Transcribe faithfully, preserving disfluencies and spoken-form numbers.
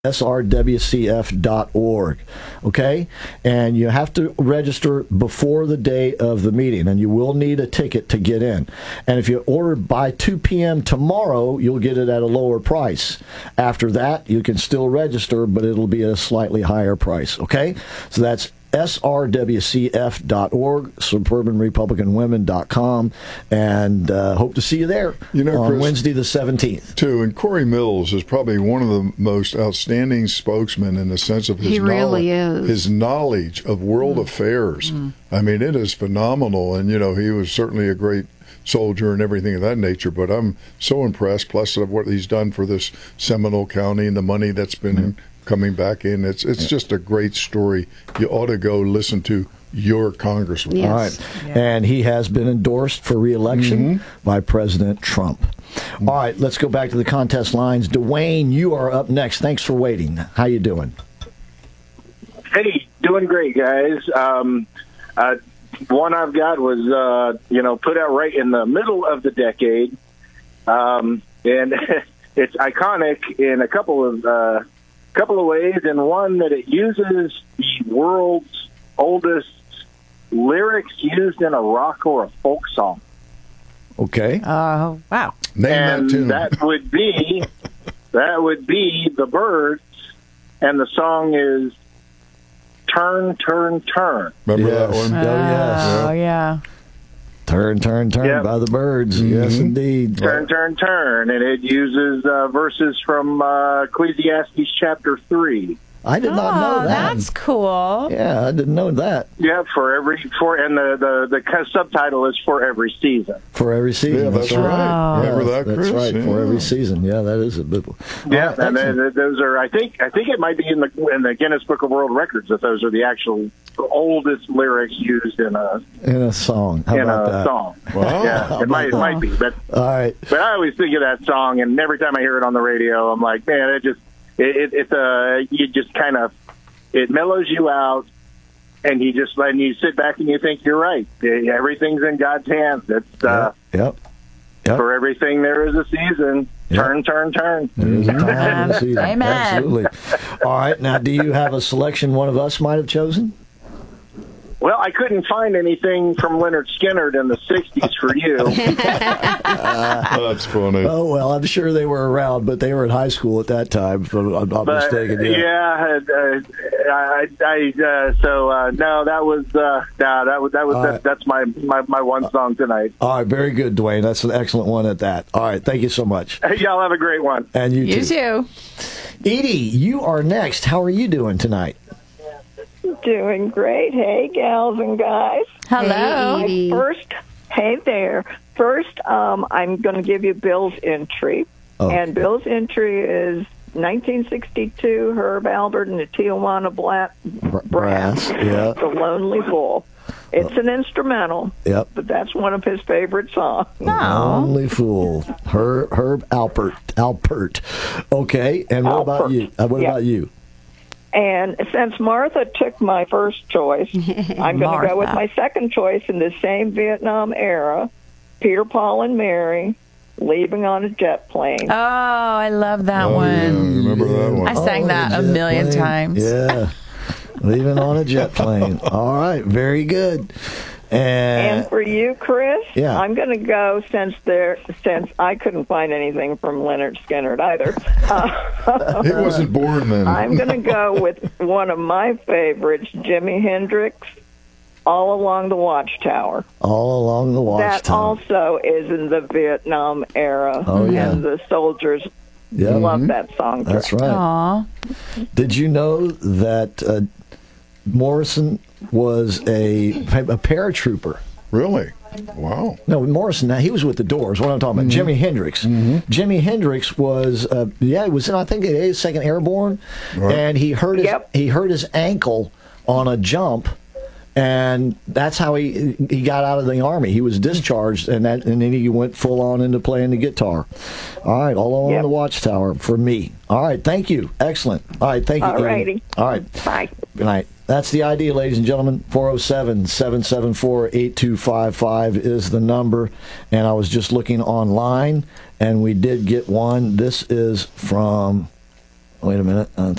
S R W C F dot org, okay? And you have to register before the day of the meeting, and you will need a ticket to get in. And if you order by two p.m. tomorrow, you'll get it at a lower price. After that, you can still register, but it'll be at a slightly higher price, okay? So that's S R W C F dot org, suburban republican women dot com, and uh, hope to see you there you know, on Chris, Wednesday the seventeenth. Too, and Corey Mills is probably one of the most outstanding spokesmen in the sense of his he really knowledge, is. his knowledge of world mm. affairs. Mm. I mean, it is phenomenal, and you know, he was certainly a great soldier and everything of that nature, but I'm so impressed, plus of what he's done for this Seminole County and the money that's been mm. coming back in. It's it's yeah. just a great story. You ought to go listen to your congressman. Yes. All right. Yeah. And he has been endorsed for re-election mm-hmm. by President Trump. Mm-hmm. All right, let's go back to the contest lines. Dwayne, you are up next. Thanks for waiting. How you doing? Hey, doing great, guys. Um, uh, one I've got was, uh, you know, put out right in the middle of the decade. Um, and it's iconic in a couple of uh, couple of ways, and one that it uses the world's oldest lyrics used in a rock or a folk song. Okay. Oh, uh, wow. Name and that tune. that would be that would be the Byrds, and the song is "Turn, Turn, Turn." Remember yes. that one? Oh, Oh, yes. Oh, yeah. Turn, turn, turn Yep. by the Byrds. Mm-hmm. Yes, indeed. Turn, turn, turn. And it uses uh, verses from uh, Ecclesiastes chapter three. I did not know Oh, that. that's cool. Yeah, I didn't know that. Yeah, for every for and the the, the subtitle is for every season. For every season. Yeah, that's right. Wow. Remember that, That's Chris? right. Yeah. For every season. Yeah, that is a biblical. Yeah, All right, and excellent. then those are I think I think it might be in the in the Guinness Book of World Records that those are the actual oldest lyrics used in a in a song. How in about a that? song. Wow. Yeah, it might it might be, but All right. but I always think of that song, and every time I hear it on the radio, I'm like, man, it just it, it it's a you just kind of it mellows you out, and you just and you sit back and you think you're right. Everything's in God's hands. It's uh, Yep. Yep. for everything there is a season. Yep. Turn, turn, turn. There is a time in the season. Amen. Absolutely. All right. Now, do you have a selection one of us might have chosen? Well, I couldn't find anything from Leonard Skinner in the sixties for you. That's funny. Oh, well, I'm sure they were around, but they were in high school at that time, if I'm not But, mistaken. Yeah. yeah, uh, I, I, uh, so uh, no, that was uh, no, that was that was All that, right. that's my, my my one song tonight. All right. Very good, Dwayne. That's an excellent one at that. All right. Thank you so much. Y'all have a great one. And you, You too. too. Edie, you are next. How are you doing tonight? Doing great. Hey, gals and guys. Hello. Hey, Edie. First, hey there. First, um, I'm going to give you Bill's entry. Oh. And Bill's entry is nineteen sixty-two, Herb Albert and the Tijuana Black Brass. Brass, Yeah. The Lonely Bull. It's an instrumental, Yep. but that's one of his favorite songs. Only Fool. Herb, Herb Alpert. Alpert. Okay. And what about Alpert. you? Uh, what Yeah. about you? And since Martha took my first choice, I'm going to go with Martha. my second choice in the same Vietnam era, Peter, Paul, and Mary, Leaving on a Jet Plane. Oh, I love that Oh, yeah. one. Remember that one? I sang Oh, that the a jet million plane. times. Yeah. Leaving on a jet plane. All right. Very good. And, And for you, Chris, Yeah. I'm going to go since there since I couldn't find anything from Leonard Skinner either. Uh, He wasn't born then. I'm going to go with one of my favorites, Jimi Hendrix, All Along the Watchtower. all along the That watchtower. also is in the Vietnam era, Oh, yeah. and the soldiers Yep. love that song. That's right. Aw. Did you know that uh, Morrison was a, a paratrooper? Really? Wow. No, Morrison. Now, he was with the Doors. What I'm talking about, Jimi Hendrix. Jimi Hendrix was, uh, yeah, he was in I think the eighty-second Airborne, Right. and he hurt his Yep. he hurt his ankle on a jump, and that's how he he got out of the army. He was discharged, and that and then he went full on into playing the guitar. All right, all along Yep. the Watchtower for me. All right, thank you. Excellent. All right, thank you. All Edie. righty. All right. Bye. Good night. That's the idea, ladies and gentlemen. four oh seven, seven seven four, eight two five five is the number. And I was just looking online, and we did get one. This is from Wait a minute. Uh,